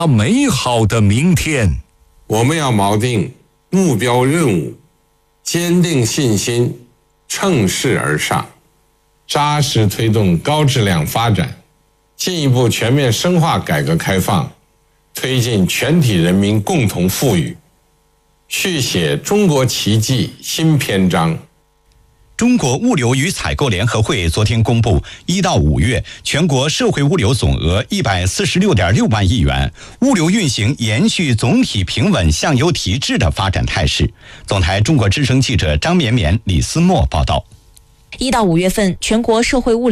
美好的明天。 我们要锚定目标任务，坚定信心，乘势而上，扎实推动高质量发展，进一步全面深化改革开放，推进全体人民共同富裕，续写中国奇迹新篇章。 中国物流与采购联合会昨天公布，1到5月全国社会物流总额146.6万亿元，物流运行延续总体平稳向优提质的发展态势。总台中国之声记者张绵绵、李思墨报道。 1到5月份，全国社会物